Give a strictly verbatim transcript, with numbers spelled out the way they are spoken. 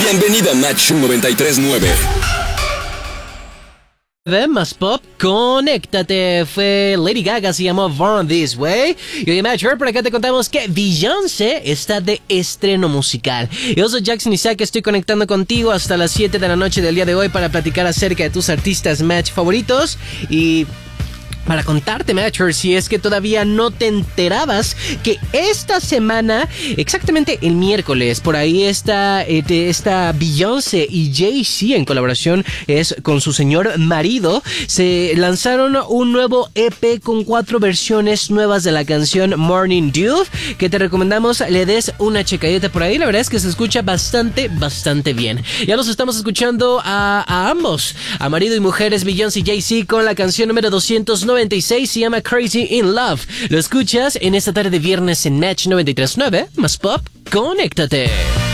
Bienvenida a Match noventa y tres nueve. De Más Pop, conéctate. Fue Lady Gaga, se llamó Born This Way. Y hoy en Match por acá te contamos que Beyoncé está de estreno musical. Yo soy Jackson Isaac, estoy conectando contigo hasta las siete de la noche del día de hoy para platicar acerca de tus artistas Match favoritos. Y para contarte, Matcher, si es que todavía no te enterabas que esta semana, exactamente el miércoles, por ahí está, eh, está Beyoncé y Jay-Z en colaboración es con su señor marido, se lanzaron un nuevo E P con cuatro versiones nuevas de la canción Morning Dew, que te recomendamos le des una checadita por ahí. La verdad es que se escucha bastante, bastante bien. Ya los estamos escuchando a, a ambos, a marido y mujeres, Beyoncé y Jay-Z, con la canción número doscientos noventa y seis, se llama Crazy in Love. Lo escuchas en esta tarde de viernes en Match noventa y tres nueve, Más Pop, conéctate.